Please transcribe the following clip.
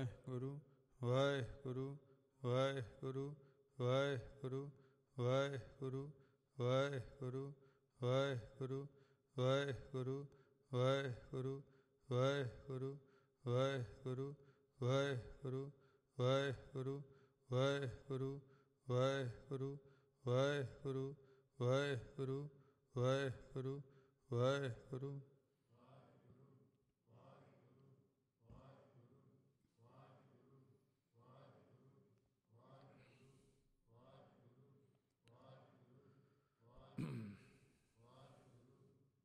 Waheguru Waheguru Waheguru Waheguru Waheguru Waheguru Waheguru Waheguru Waheguru Waheguru Waheguru Waheguru Waheguru Waheguru Waheguru Waheguru Waheguru Waheguru Waheguru